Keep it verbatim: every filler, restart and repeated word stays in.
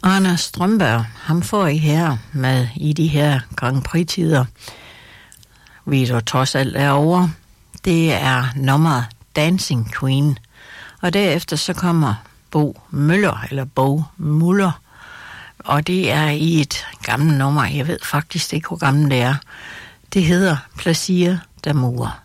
Anders Strømberg, ham får I her med i de her Grand Prix-tider. Vi er trods alt derovre. Det er nummeret Dancing Queen. Og derefter så kommer Bo Møller, eller Bo Muller. Og det er i et gammelt nummer. Jeg ved faktisk ikke, hvor gammelt det er. Det hedder Plaisir d'amour.